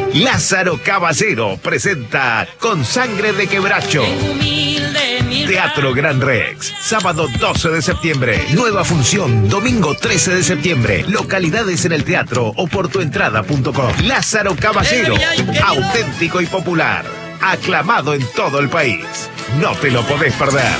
Lázaro Caballero presenta Con Sangre de Quebracho. Teatro Gran Rex, sábado 12 de septiembre. Nueva función, domingo 13 de septiembre. Localidades en el teatro o por tuentrada.com. Lázaro Caballero, auténtico y popular. Aclamado en todo el país. No te lo podés perder.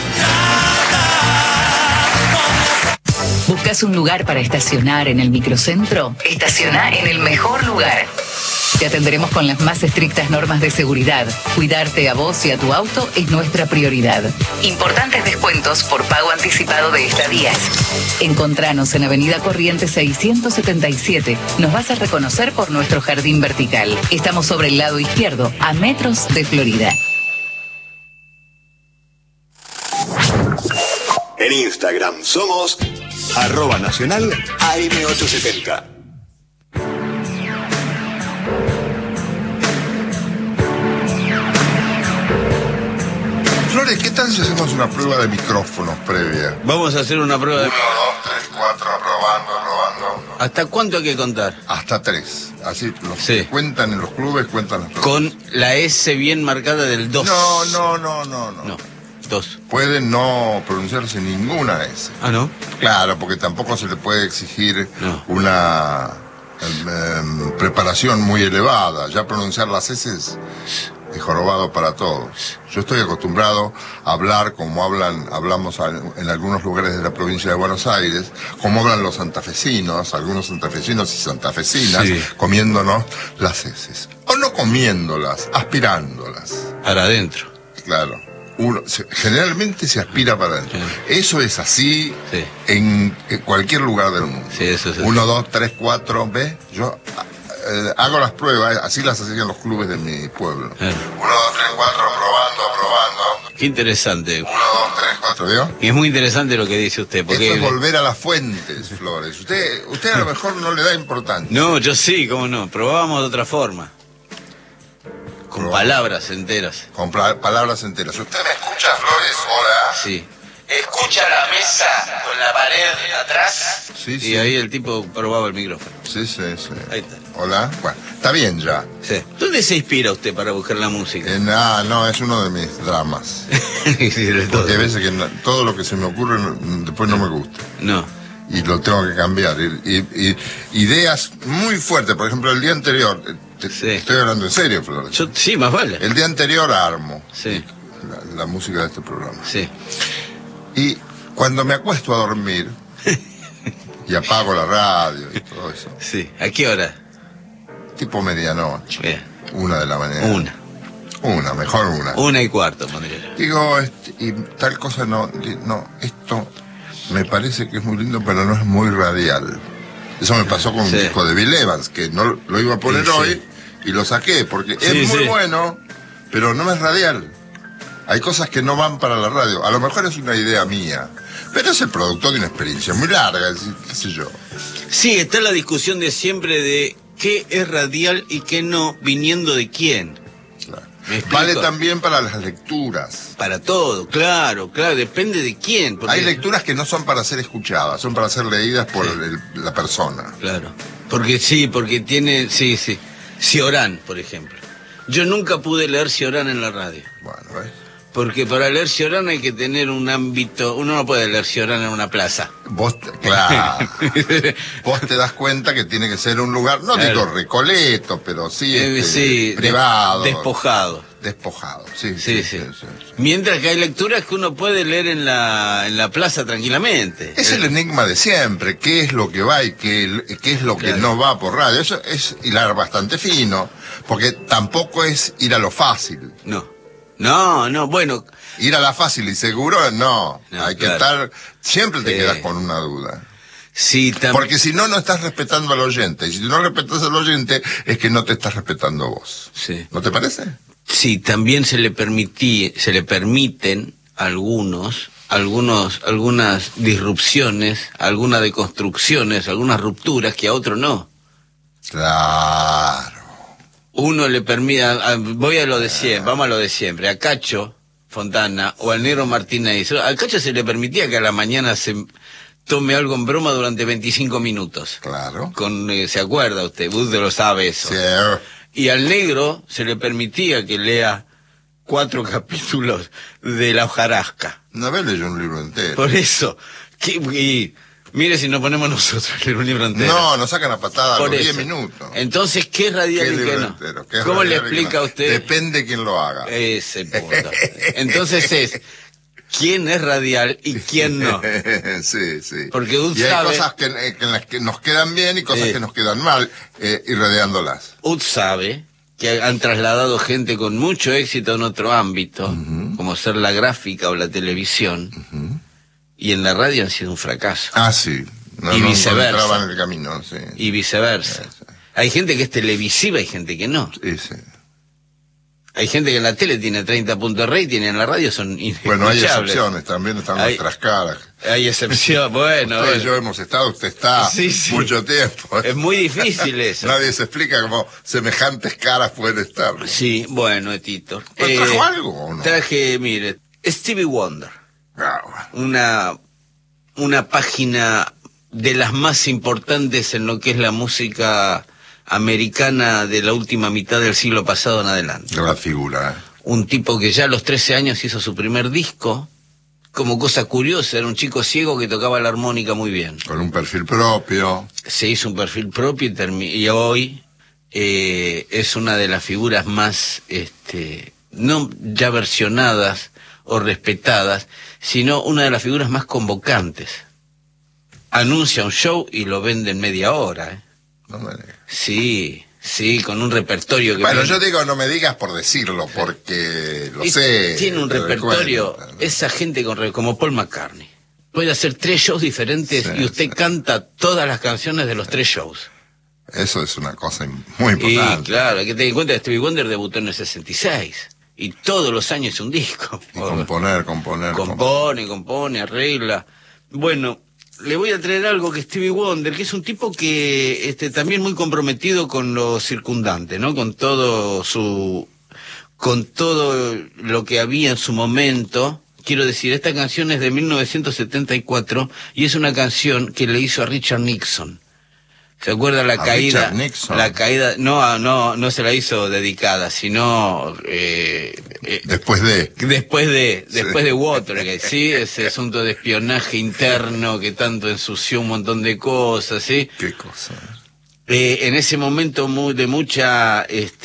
¿Buscas un lugar para estacionar en el microcentro? Estaciona en el mejor lugar. Te atenderemos con las más estrictas normas de seguridad. Cuidarte a vos y a tu auto es nuestra prioridad. Importantes descuentos por pago anticipado de estadías. Encontranos en Avenida Corrientes 677. Nos vas a reconocer por nuestro jardín vertical. Estamos sobre el lado izquierdo, a metros de Florida. En Instagram somos @nacional AM870. Flores, ¿qué tal si hacemos una prueba de micrófonos previa? Vamos a hacer una prueba de... 1, 2, 3, 4, probando. ¿Hasta cuánto hay que contar? Hasta 3. Así los Sí. que cuentan en los clubes cuentan las Con personas. la S bien marcada del 2. No. No, 2. Pueden no pronunciarse ninguna S. Ah, ¿no? Claro, porque tampoco se le puede exigir No. una preparación muy elevada. Ya pronunciar las S es jorobado para todos. Yo estoy acostumbrado a hablar como hablamos en algunos lugares de la provincia de Buenos Aires, como hablan los santafesinos, algunos santafesinos y santafesinas, Sí. comiéndonos las heces. O no comiéndolas, aspirándolas. Para adentro. Claro. Generalmente se aspira para adentro. Eso es así Sí. en cualquier lugar del mundo. Sí, eso es así. 1, 2, 3, 4, ¿ves? Yo hago las pruebas, así las hacían los clubes de mi pueblo. 1, 2, 3, 4, probando. Qué interesante. 1, 2, 3, 4, ¿vio? Y es muy interesante lo que dice usted. Porque Esto es volver a las fuentes, Flores. Usted a lo mejor no le da importancia. No, yo sí, cómo no. Probábamos de otra forma. Con Probamos. palabras enteras. Con palabras enteras. ¿Usted me escucha, Flores? Hola. Sí. ¿Escucha la mesa con la pared atrás? Sí. Y ahí el tipo probaba el micrófono. Sí. Ahí está. Hola. Bueno, está bien ya. Sí. ¿Dónde se inspira usted para buscar la música? No, es uno de mis dramas. Sí, de todo. Porque hay veces que todo lo que se me ocurre después no me gusta. No. Y lo tengo que cambiar. Y ideas muy fuertes. Por ejemplo, el día anterior, Sí. estoy hablando en serio, Flores. Sí, más vale. El día anterior armo Sí. la música de este programa. Sí. Y cuando me acuesto a dormir y apago la radio y todo eso, Sí. ¿A qué hora? tipo medianoche, Bien. 1 de la mañana. Mejor una. 1:15, pondría yo. Digo, y tal cosa no, esto me parece que es muy lindo, pero no es muy radial. Eso me pasó con un Sí. disco de Bill Evans, que no lo iba a poner Sí, sí. hoy, y lo saqué, porque Sí, es muy sí. bueno, pero no es radial. Hay cosas que no van para la radio. A lo mejor es una idea mía, pero es el producto de una experiencia muy larga, qué sé yo. Sí, está la discusión de siempre de qué es radial y qué no, viniendo de quién. Claro. ¿Me explico? Vale también para las lecturas. Para todo, claro, depende de quién. Porque, Hay lecturas que no son para ser escuchadas, son para ser leídas por Sí. la persona. Claro. Porque tiene, sí. Ciorán, por ejemplo. Yo nunca pude leer Ciorán en la radio. Bueno, ¿ves? Porque para leer Ciorán hay que tener un ámbito. Uno no puede leer Ciorán en una plaza. Claro. Vos te das cuenta que tiene que ser un lugar, no Claro. digo recoleto, pero sí, Sí, privado. despojado. Despojado, sí. Sí. Mientras que hay lecturas que uno puede leer en la plaza tranquilamente. Es el enigma de siempre, qué es lo que va y qué es lo que Claro. no va por radio. Eso es hilar bastante fino, porque tampoco es ir a lo fácil. No, bueno. Ir a la fácil y seguro, no. No, Hay que claro. estar, siempre te Sí. quedas con una duda. Sí, también. Porque si no estás respetando al oyente. Y si no respetas al oyente, es que no te estás respetando vos. Sí. ¿No te parece? Sí, también se le permiten algunas disrupciones, algunas deconstrucciones, algunas rupturas que a otro no. Claro. Uno le permite, voy a lo de siempre, vamos a lo de siempre, a Cacho Fontana o al Negro Martínez. Al Cacho se le permitía que a la mañana se tome algo en broma durante 25 minutos. Claro. ¿Se acuerda usted? Usted lo sabe eso. Sí. Y al negro se le permitía que lea 4 capítulos de La hojarasca. Una vez leyó un libro entero. Por eso. Y mire si nos ponemos nosotros a leer un libro entero. No, nos sacan a patada a Por los eso. 10 minutos. Entonces, ¿qué es radial ¿Qué y qué libro no? entero? ¿Qué es ¿Cómo le radial y qué explica no? a usted? Depende quién lo haga. Ese punto. Entonces es, ¿quién es radial y quién no? Sí, sí. Porque Ud y hay sabe, cosas en las que nos quedan bien y cosas que nos quedan mal, irradiándolas. Ud sabe que han trasladado gente con mucho éxito en otro ámbito, como ser la gráfica o la televisión, y en la radio han sido un fracaso. Ah, sí. Y viceversa. No entraban en el camino, sí. Y viceversa. Sí. Hay gente que es televisiva y gente que no. Sí, sí. Hay gente que en la tele tiene 30 puntos de rating y en la radio son inescuchables. Bueno, hay excepciones, también están nuestras caras. Hay excepción, bueno. Usted y yo hemos estado, usted está Sí, sí. mucho tiempo. Es muy difícil eso. Nadie se explica cómo semejantes caras pueden estar. Sí, bueno, Tito. ¿Trajo algo o no? Traje, mire, Stevie Wonder. Ah, bueno. Una página de las más importantes en lo que es la música americana de la última mitad del siglo pasado en adelante. Gran figura, Un tipo que ya a los 13 años hizo su primer disco. Como cosa curiosa, era un chico ciego que tocaba la armónica muy bien. Con un perfil propio. Se hizo un perfil propio y hoy es una de las figuras más, no ya versionadas o respetadas, sino una de las figuras más convocantes. Anuncia un show y lo vende en media hora. No me digas. Sí, con un repertorio que... Bueno, yo digo, no me digas por decirlo, porque lo Y sé. tiene un te doy repertorio, cuenta, ¿no? esa gente como Paul McCartney. Puede hacer 3 shows diferentes Sí, y usted sí. canta todas las canciones de los 3 shows. Eso es una cosa muy Y importante. claro, hay que tener en cuenta que Stevie Wonder debutó en el 66 y todos los años es un disco. Y componer. Compone, arregla. Bueno, le voy a traer algo que Stevie Wonder, que es un tipo que también muy comprometido con lo circundante, ¿no? Con todo lo que había en su momento. Quiero decir, esta canción es de 1974 y es una canción que le hizo a Richard Nixon. ¿Se acuerda la caída? Richard Nixon. La caída, no se la hizo dedicada, sino Después de. después de Watergate, ¿sí? Ese asunto de espionaje interno que tanto ensució un montón de cosas, ¿sí? ¿Qué cosa? En ese momento de mucha,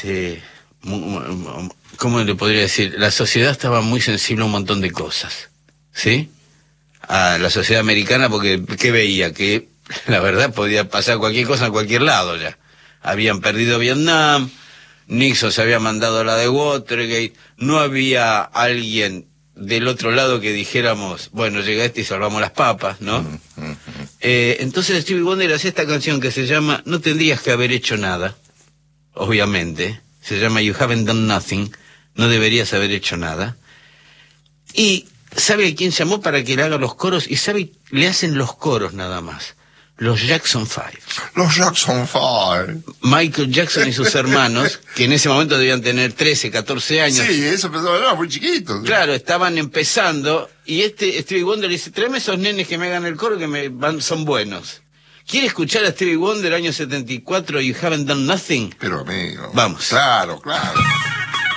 ¿cómo le podría decir? La sociedad estaba muy sensible a un montón de cosas, ¿sí? A la sociedad americana, porque ¿qué veía? Que la verdad podía pasar cualquier cosa en cualquier lado ya. Habían perdido Vietnam, Nixon se había mandado a la de Watergate, no había alguien del otro lado que dijéramos, bueno, llega y salvamos las papas, ¿no? Entonces Stevie Wonder hacía esta canción que se llama No tendrías que haber hecho nada, obviamente, se llama You Haven't Done Nothing, no deberías haber hecho nada. Y ¿sabe a quién llamó para que le haga los coros? Y le hacen los coros nada más. Los Jackson 5. Los Jackson 5. Michael Jackson y sus hermanos, que en ese momento debían tener 13, 14 años. Sí, eso pensaba, era muy chiquito. Claro, estaban empezando, y Stevie Wonder le dice, tráeme esos nenes que me hagan el coro, que son buenos. ¿Quiere escuchar a Stevie Wonder año 74, You Haven't Done Nothing? Pero amigo. Vamos. Claro.